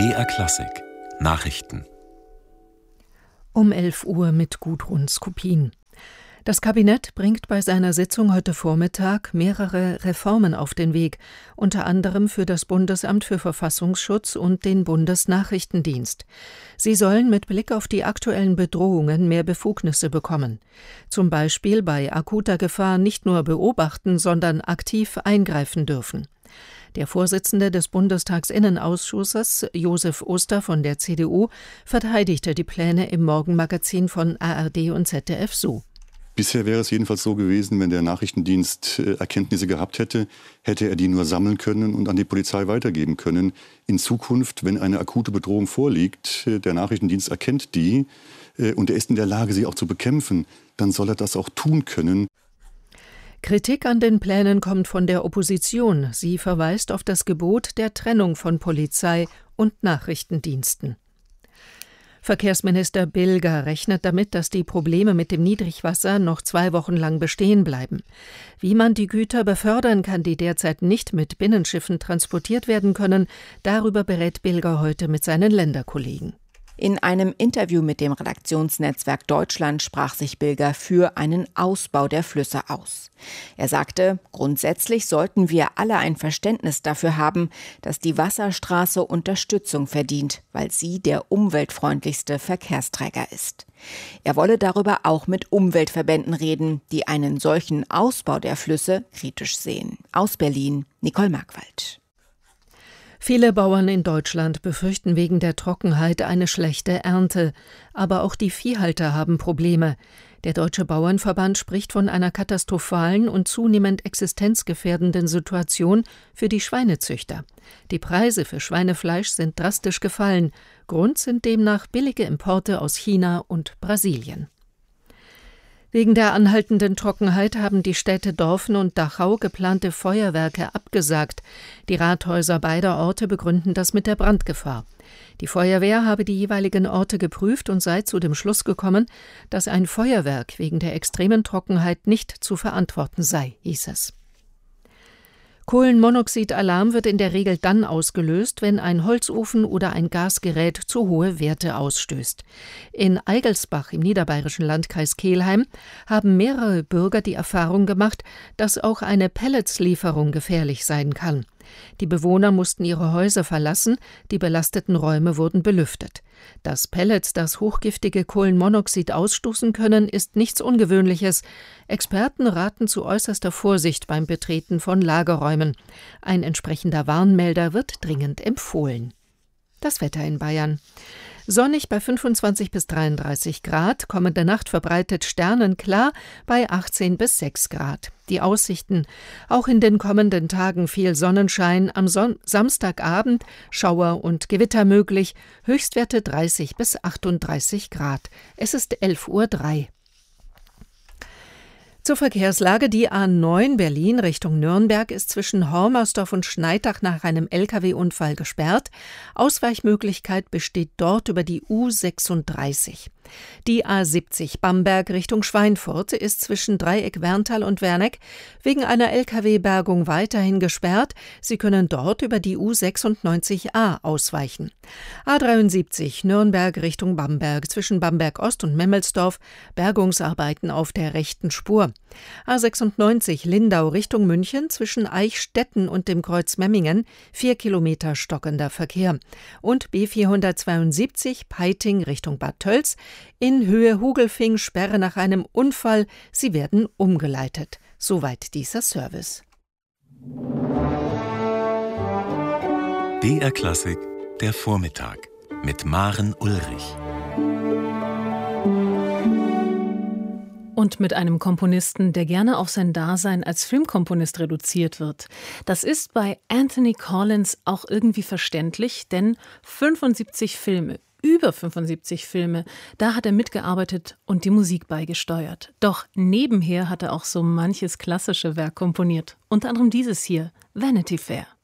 BR Klassik Nachrichten um 11 Uhr mit Gudrun Skopin. Das Kabinett bringt bei seiner Sitzung heute Vormittag mehrere Reformen auf den Weg, unter anderem für das Bundesamt für Verfassungsschutz und den Bundesnachrichtendienst. Sie sollen mit Blick auf die aktuellen Bedrohungen mehr Befugnisse bekommen. Zum Beispiel bei akuter Gefahr nicht nur beobachten, sondern aktiv eingreifen dürfen. Der Vorsitzende des Bundestagsinnenausschusses, Josef Oster von der CDU, verteidigte die Pläne im Morgenmagazin von ARD und ZDF so. Bisher wäre es jedenfalls so gewesen, wenn der Nachrichtendienst Erkenntnisse gehabt hätte, hätte er die nur sammeln können und an die Polizei weitergeben können. In Zukunft, wenn eine akute Bedrohung vorliegt, der Nachrichtendienst erkennt die und er ist in der Lage, sie auch zu bekämpfen, dann soll er das auch tun können. Kritik an den Plänen kommt von der Opposition. Sie verweist auf das Gebot der Trennung von Polizei und Nachrichtendiensten. Verkehrsminister Bilger rechnet damit, dass die Probleme mit dem Niedrigwasser noch 2 Wochen lang bestehen bleiben. Wie man die Güter befördern kann, die derzeit nicht mit Binnenschiffen transportiert werden können, darüber berät Bilger heute mit seinen Länderkollegen. In einem Interview mit dem Redaktionsnetzwerk Deutschland sprach sich Bilger für einen Ausbau der Flüsse aus. Er sagte, grundsätzlich sollten wir alle ein Verständnis dafür haben, dass die Wasserstraße Unterstützung verdient, weil sie der umweltfreundlichste Verkehrsträger ist. Er wolle darüber auch mit Umweltverbänden reden, die einen solchen Ausbau der Flüsse kritisch sehen. Aus Berlin, Nicole Markwald. Viele Bauern in Deutschland befürchten wegen der Trockenheit eine schlechte Ernte. Aber auch die Viehhalter haben Probleme. Der Deutsche Bauernverband spricht von einer katastrophalen und zunehmend existenzgefährdenden Situation für die Schweinezüchter. Die Preise für Schweinefleisch sind drastisch gefallen. Grund sind demnach billige Importe aus China und Brasilien. Wegen der anhaltenden Trockenheit haben die Städte Dorfen und Dachau geplante Feuerwerke abgesagt. Die Rathäuser beider Orte begründen das mit der Brandgefahr. Die Feuerwehr habe die jeweiligen Orte geprüft und sei zu dem Schluss gekommen, dass ein Feuerwerk wegen der extremen Trockenheit nicht zu verantworten sei, hieß es. Kohlenmonoxidalarm wird in der Regel dann ausgelöst, wenn ein Holzofen oder ein Gasgerät zu hohe Werte ausstößt. In Eigelsbach im niederbayerischen Landkreis Kelheim haben mehrere Bürger die Erfahrung gemacht, dass auch eine Pelletslieferung gefährlich sein kann. Die Bewohner mussten ihre Häuser verlassen, die belasteten Räume wurden belüftet. Dass Pellets das hochgiftige Kohlenmonoxid ausstoßen können, ist nichts Ungewöhnliches. Experten raten zu äußerster Vorsicht beim Betreten von Lagerräumen. Ein entsprechender Warnmelder wird dringend empfohlen. Das Wetter in Bayern. Sonnig bei 25 bis 33 Grad, kommende Nacht verbreitet sternenklar bei 18 bis 6 Grad. Die Aussichten: auch in den kommenden Tagen viel Sonnenschein, am Samstagabend Schauer und Gewitter möglich, Höchstwerte 30 bis 38 Grad. Es ist 11:03 Uhr. Zur Verkehrslage: Die A9 Berlin Richtung Nürnberg ist zwischen Hormersdorf und Schneidach nach einem Lkw-Unfall gesperrt. Ausweichmöglichkeit besteht dort über die U36. Die A70 Bamberg Richtung Schweinfurt ist zwischen Dreieck-Werntal und Werneck wegen einer Lkw-Bergung weiterhin gesperrt. Sie können dort über die U96a ausweichen. A73 Nürnberg Richtung Bamberg zwischen Bamberg-Ost und Memmelsdorf, Bergungsarbeiten auf der rechten Spur. A96 Lindau Richtung München zwischen Eichstätten und dem Kreuz Memmingen 4 Kilometer stockender Verkehr. Und B472 Peiting Richtung Bad Tölz in Höhe Hugelfing Sperre nach einem Unfall. Sie werden umgeleitet. Soweit dieser Service. BR Klassik der Vormittag mit Maren Ulrich. Und mit einem Komponisten, der gerne auf sein Dasein als Filmkomponist reduziert wird. Das ist bei Anthony Collins auch irgendwie verständlich, denn 75 Filme, über 75 Filme, da hat er mitgearbeitet und die Musik beigesteuert. Doch nebenher hat er auch so manches klassische Werk komponiert, unter anderem dieses hier, Vanity Fair.